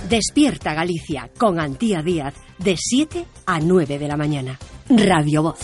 Despierta Galicia con Antía Díaz de 7 a 9 de la mañana. Radio Voz.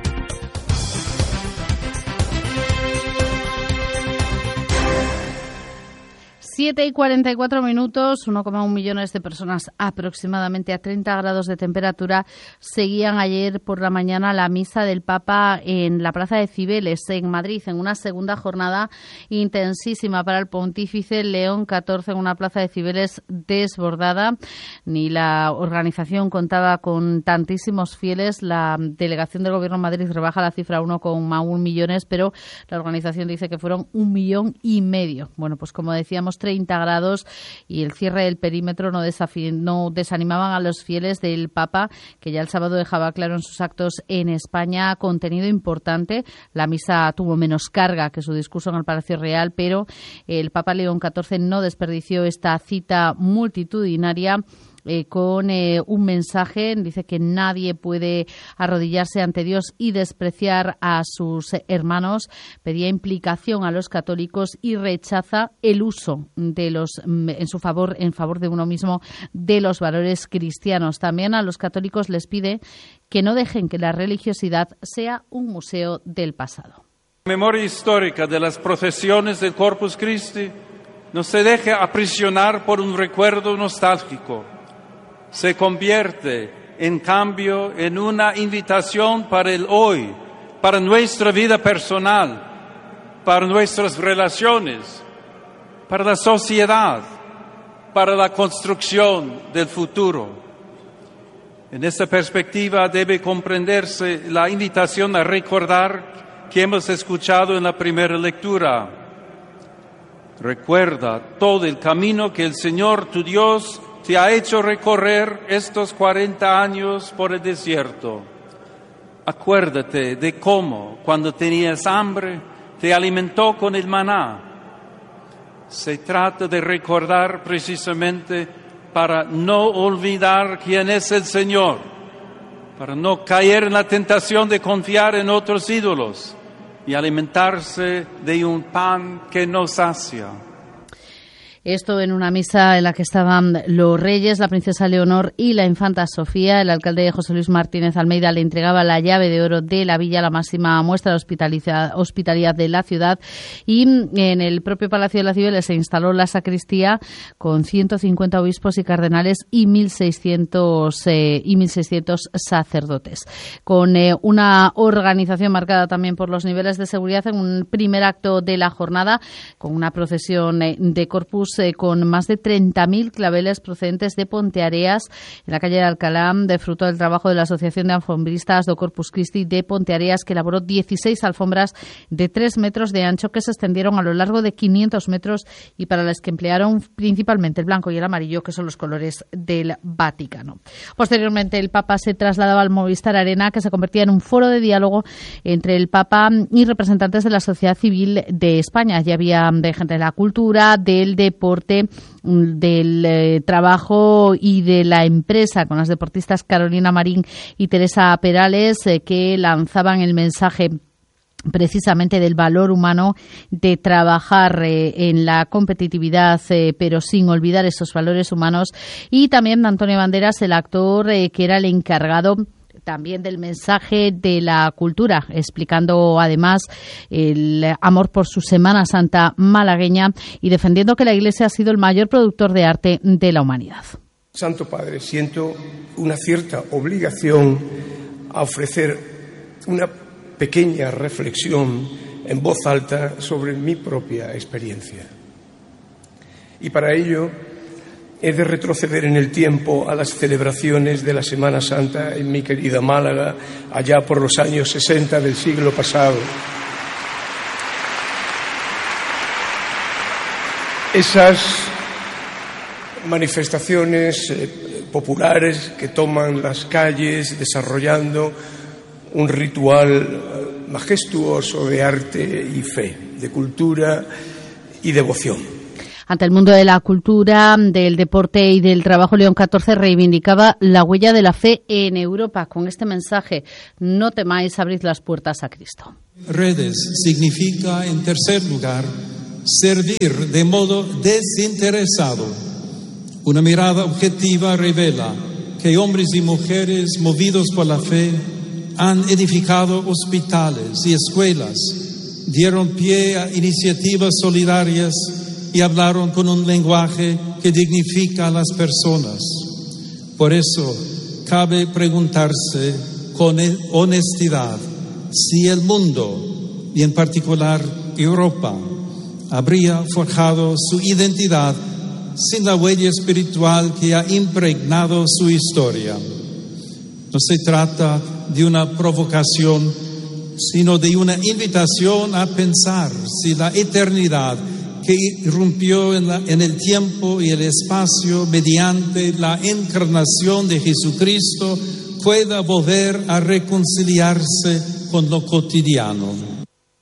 7:44, 1,1 millones de personas, aproximadamente a 30 grados de temperatura, seguían ayer por la mañana la misa del Papa en la Plaza de Cibeles, en Madrid, en una segunda jornada intensísima para el pontífice León XIV, en una Plaza de Cibeles desbordada. Ni la organización contaba con tantísimos fieles. La delegación del Gobierno de Madrid rebaja la cifra a 1,1 millones, pero la organización dice que fueron 1,5 millones. Bueno, pues como decíamos, 30 grados y el cierre del perímetro no desanimaban a los fieles del Papa, que ya el sábado dejaba claro en sus actos en España contenido importante. La misa tuvo menos carga que su discurso en el Palacio Real, pero el Papa León XIV no desperdició esta cita multitudinaria con un mensaje. Dice que nadie puede arrodillarse ante Dios y despreciar a sus hermanos. Pedía implicación a los católicos y rechaza el uso de en favor de uno mismo de los valores cristianos. También a los católicos les pide que no dejen que la religiosidad sea un museo del pasado. La memoria histórica de las procesiones del Corpus Christi no se deje aprisionar por un recuerdo nostálgico. Se convierte, en cambio, en una invitación para el hoy, para nuestra vida personal, para nuestras relaciones, para la sociedad, para la construcción del futuro. En esta perspectiva debe comprenderse la invitación a recordar que hemos escuchado en la primera lectura. Recuerda todo el camino que el Señor, tu Dios, te ha hecho recorrer estos 40 años por el desierto. Acuérdate de cómo, cuando tenías hambre, te alimentó con el maná. Se trata de recordar precisamente para no olvidar quién es el Señor, para no caer en la tentación de confiar en otros ídolos y alimentarse de un pan que nos sacia. Esto en una misa en la que estaban los reyes, la princesa Leonor y la infanta Sofía. El alcalde José Luis Martínez Almeida le entregaba la llave de oro de la villa, la máxima muestra de hospitalidad de la ciudad. Y en el propio Palacio de la Cibeles se instaló la sacristía con 150 obispos y cardenales y 1.600 sacerdotes. Con una organización marcada también por los niveles de seguridad en un primer acto de la jornada, con una procesión de Corpus con más de 30.000 claveles procedentes de Ponteareas en la calle de Alcalá, de fruto del trabajo de la Asociación de Alfombristas do Corpus Christi de Ponteareas, que elaboró 16 alfombras de 3 metros de ancho que se extendieron a lo largo de 500 metros y para las que emplearon principalmente el blanco y el amarillo, que son los colores del Vaticano. Posteriormente, el Papa se trasladaba al Movistar Arena, que se convertía en un foro de diálogo entre el Papa y representantes de la sociedad civil de España. Ya había de gente de la cultura, del deporte, del trabajo y de la empresa, con las deportistas Carolina Marín y Teresa Perales, que lanzaban el mensaje precisamente del valor humano, de trabajar en la competitividad, pero sin olvidar esos valores humanos. Y también Antonio Banderas, el actor que era el encargado también del mensaje de la cultura, explicando además el amor por su Semana Santa malagueña y defendiendo que la Iglesia ha sido el mayor productor de arte de la humanidad. Santo Padre, siento una cierta obligación a ofrecer una pequeña reflexión en voz alta sobre mi propia experiencia. Y para ello he de retroceder en el tiempo a las celebraciones de la Semana Santa en mi querida Málaga, allá por los años 60 del siglo pasado. Esas manifestaciones populares que toman las calles desarrollando un ritual majestuoso de arte y fe, de cultura y devoción. Ante el mundo de la cultura, del deporte y del trabajo, León XIV reivindicaba la huella de la fe en Europa con este mensaje: no temáis, abrid las puertas a Cristo. Redes significa, en tercer lugar, servir de modo desinteresado Una mirada objetiva revela que hombres y mujeres movidos por la fe han edificado hospitales y escuelas, dieron pie a iniciativas solidarias y hablaron con un lenguaje que dignifica a las personas. Por eso, cabe preguntarse con honestidad si el mundo, y en particular Europa, habría forjado su identidad sin la huella espiritual que ha impregnado su historia. No se trata de una provocación, sino de una invitación a pensar si la eternidad que irrumpió en el tiempo y el espacio mediante la encarnación de Jesucristo pueda volver a reconciliarse con lo cotidiano.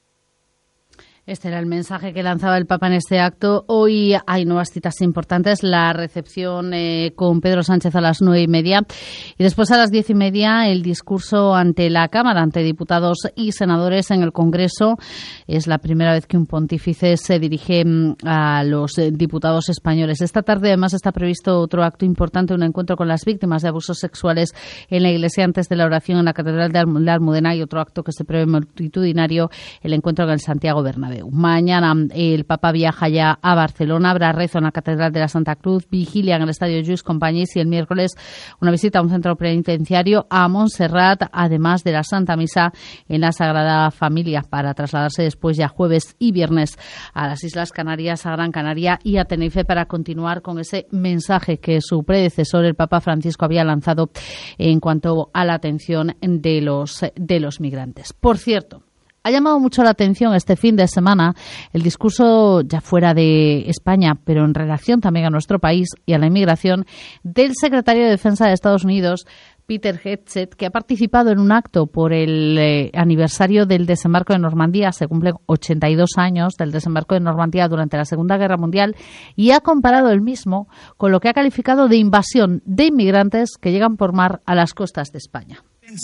Este era el mensaje que lanzaba el Papa en este acto. Hoy hay nuevas citas importantes. La recepción con Pedro Sánchez a las 9:30 y después a las 10:30 el discurso ante la Cámara, ante diputados y senadores en el Congreso. Es la primera vez que un pontífice se dirige a los diputados españoles. Esta tarde además está previsto otro acto importante, un encuentro con las víctimas de abusos sexuales en la Iglesia antes de la oración en la Catedral de la Almudena, y otro acto que se prevé multitudinario, el encuentro en el Santiago Bernabéu. Mañana el Papa viaja ya a Barcelona, habrá rezo en la Catedral de la Santa Cruz, vigilia en el Estadio Lluís Companys y el miércoles una visita a un centro penitenciario, a Montserrat, además de la Santa Misa en la Sagrada Familia, para trasladarse después ya jueves y viernes a las Islas Canarias, a Gran Canaria y a Tenerife, para continuar con ese mensaje que su predecesor, el Papa Francisco, había lanzado en cuanto a la atención de los migrantes. Por cierto, ha llamado mucho la atención este fin de semana el discurso, ya fuera de España, pero en relación también a nuestro país y a la inmigración, del secretario de Defensa de Estados Unidos, Peter Hegseth, que ha participado en un acto por el aniversario del desembarco de Normandía. Se cumplen 82 años del desembarco de Normandía durante la Segunda Guerra Mundial, y ha comparado el mismo con lo que ha calificado de invasión de inmigrantes que llegan por mar a las costas de España.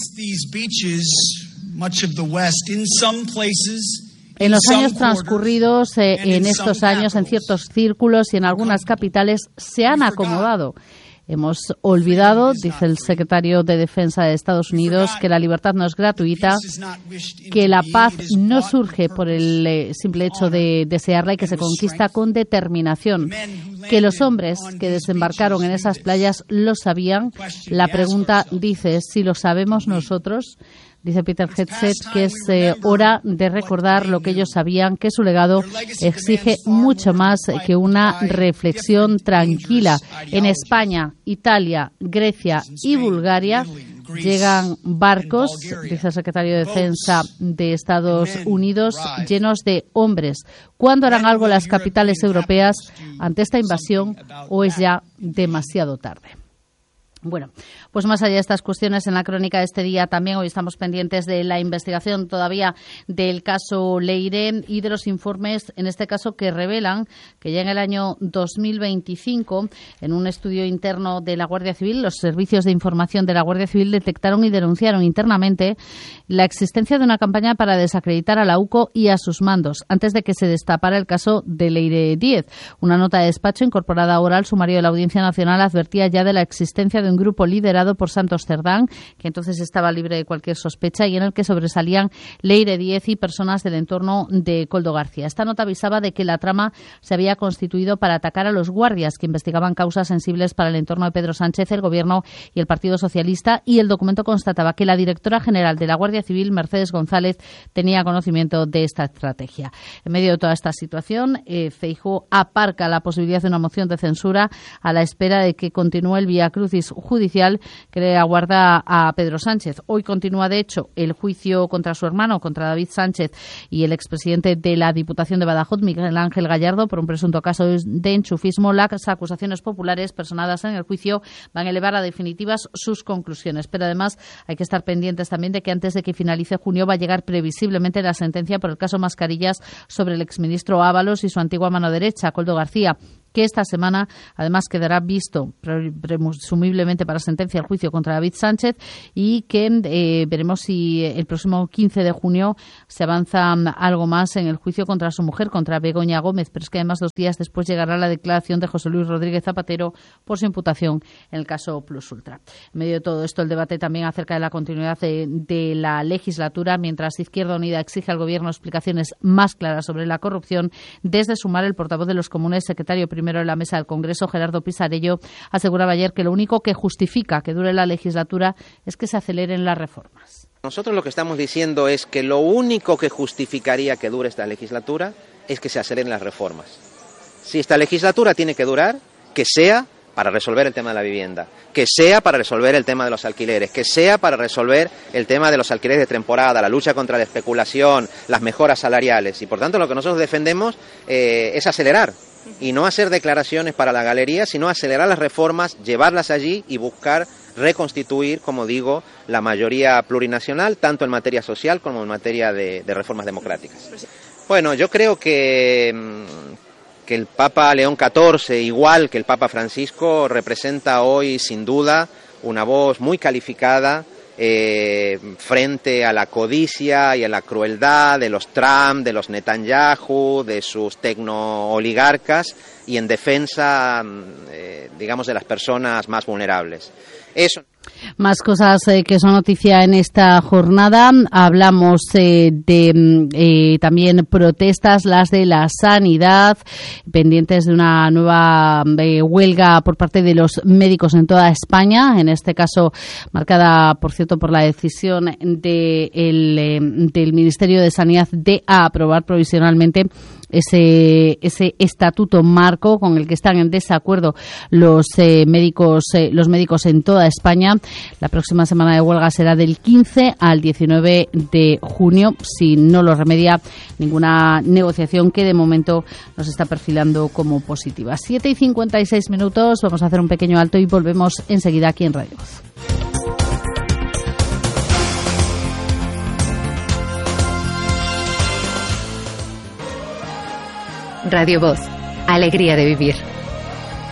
En los años transcurridos, en estos años, en ciertos círculos y en algunas capitales, se han acomodado. Hemos olvidado, dice el secretario de Defensa de Estados Unidos, que la libertad no es gratuita, que la paz no surge por el simple hecho de desearla y que se conquista con determinación, que los hombres que desembarcaron en esas playas lo sabían. La pregunta, dice, es si lo sabemos nosotros. Dice Peter Hegseth que es hora de recordar lo que ellos sabían, que su legado exige mucho más que una reflexión tranquila. En España, Italia, Grecia y Bulgaria llegan barcos, dice el secretario de Defensa de Estados Unidos, llenos de hombres. ¿Cuándo harán algo las capitales europeas ante esta invasión, o es ya demasiado tarde? Bueno, pues más allá de estas cuestiones, en la crónica de este día también hoy estamos pendientes de la investigación todavía del caso Leire y de los informes, en este caso, que revelan que ya en el año 2025, en un estudio interno de la Guardia Civil, los servicios de información de la Guardia Civil detectaron y denunciaron internamente la existencia de una campaña para desacreditar a la UCO y a sus mandos, antes de que se destapara el caso de Leire Díez. Una nota de despacho incorporada ahora al sumario de la Audiencia Nacional advertía ya de la existencia de un grupo liderado por Santos Cerdán, que entonces estaba libre de cualquier sospecha, y en el que sobresalían Leire Díez y personas del entorno de Koldo García. Esta nota avisaba de que la trama se había constituido para atacar a los guardias que investigaban causas sensibles para el entorno de Pedro Sánchez, el Gobierno y el Partido Socialista, y el documento constataba que la directora general de la Guardia Civil, Mercedes González, tenía conocimiento de esta estrategia. En medio de toda esta situación, Feijóo aparca la posibilidad de una moción de censura a la espera de que continúe el viacrucis judicial que le aguarda a Pedro Sánchez. Hoy continúa, de hecho, el juicio contra su hermano, contra David Sánchez, y el expresidente de la Diputación de Badajoz, Miguel Ángel Gallardo, por un presunto caso de enchufismo. Las acusaciones populares personadas en el juicio van a elevar a definitivas sus conclusiones. Pero además hay que estar pendientes también de que antes de que finalice junio va a llegar previsiblemente la sentencia por el caso Mascarillas sobre el exministro Ábalos y su antigua mano derecha, Koldo García. que esta semana además quedará visto presumiblemente para sentencia el juicio contra David Sánchez y que veremos si el próximo 15 de junio se avanza algo más en el juicio contra su mujer, contra Begoña Gómez, pero es que además 2 días después llegará la declaración de José Luis Rodríguez Zapatero por su imputación en el caso Plus Ultra. En medio de todo esto, el debate también acerca de la continuidad de la legislatura, mientras Izquierda Unida exige al Gobierno explicaciones más claras sobre la corrupción. Desde Sumar, el portavoz de los Comunes, secretario primero de la mesa del Congreso, Gerardo Pisarello, aseguraba ayer que lo único que justifica que dure la legislatura es que se aceleren las reformas. Nosotros lo que estamos diciendo es que lo único que justificaría que dure esta legislatura es que se aceleren las reformas. Si esta legislatura tiene que durar, que sea para resolver el tema de la vivienda, que sea para resolver el tema de los alquileres, que sea para resolver el tema de los alquileres de temporada, la lucha contra la especulación, las mejoras salariales. Y por tanto lo que nosotros defendemos es acelerar y no hacer declaraciones para la galería, sino acelerar las reformas, llevarlas allí y buscar reconstituir, como digo, la mayoría plurinacional, tanto en materia social como en materia de reformas democráticas. Bueno, yo creo que el Papa León XIV, igual que el Papa Francisco, representa hoy sin duda una voz muy calificada frente a la codicia y a la crueldad de los Trump, de los Netanyahu, de sus tecno-oligarcas y en defensa, digamos, de las personas más vulnerables. Eso. Más cosas que son noticia en esta jornada. Hablamos de también protestas, las de la sanidad, pendientes de una nueva huelga por parte de los médicos en toda España, en este caso marcada, por cierto, por la decisión del Ministerio de Sanidad de aprobar provisionalmente ese estatuto marco con el que están en desacuerdo los médicos en toda España. La próxima semana de huelga será del 15 al 19 de junio, si no lo remedia ninguna negociación que de momento nos está perfilando como positiva. 7:56 minutos, vamos a hacer un pequeño alto y volvemos enseguida aquí en Radio Voz. Radio Voz, alegría de vivir.